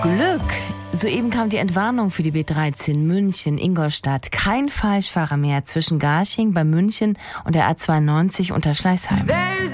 Glück! Soeben kam die Entwarnung für die B13 München-Ingolstadt. Kein Falschfahrer mehr zwischen Garching bei München und der A92 unter Schleißheim.